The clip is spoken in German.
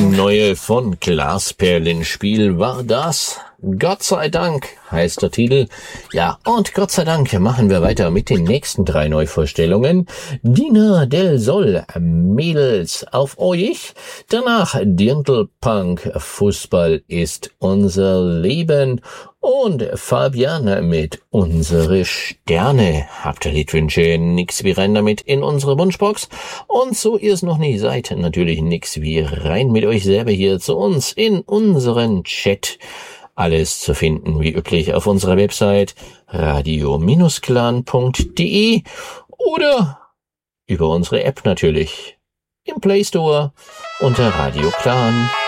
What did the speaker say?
neue von Glasperlenspiel war das. Gott sei Dank heißt der Titel. Ja, und Gott sei Dank machen wir weiter mit den nächsten 3 Neuvorstellungen. Dina del Sol, Mädels auf euch. Danach Dirndlpunk, Fußball ist unser Leben. Und Fabian mit Unsere Sterne. Habt ihr Liedwünsche? Nix wie rein damit in unsere Wunschbox. Und so ihr es noch nie seid, natürlich nix wie rein mit euch selber hier zu uns in unseren Chat. Alles zu finden wie üblich auf unserer Website radio-clan.de oder über unsere App natürlich im Play Store unter Radio Clan.